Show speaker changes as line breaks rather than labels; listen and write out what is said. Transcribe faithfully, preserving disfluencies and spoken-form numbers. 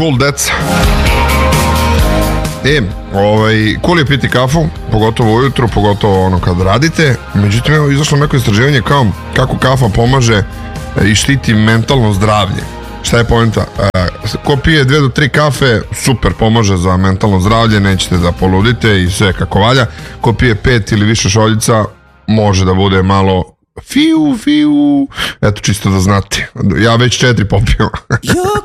cool, deca. E, ovaj, cool je piti kafu, pogotovo ujutru, pogotovo ono kad radite. Međutim, evo, izašlo neko istraživanje kao kako kafa pomaže i štiti mentalno zdravlje. Šta je poenta? Ko pije dve do tri kafe, super, pomaže za mentalno zdravlje, nećete da poludite i sve kako valja. Ko pije pet ili više šoljica, može da bude malo fiu, fiu. Eto, čisto da znate. Ja već četiri popio.